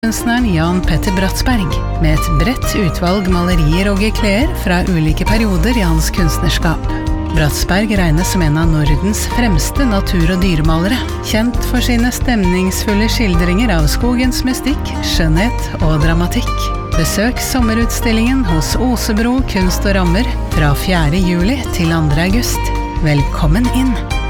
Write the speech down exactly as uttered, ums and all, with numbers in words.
Kunstneren Jan Petter Bratsberg, med et bredt utvalg malerier og gekleer fra ulike perioder i hans kunstnerskap. Bratsberg regnes som en av Nordens fremste natur- og dyremalere, kjent for sine stemningsfulle skildringer av skogens mystikk, skjønnhet og dramatikk. Besøk sommerutstillingen hos Osebro Kunst og Rammer fra fjerde juli til andre august. Velkommen inn!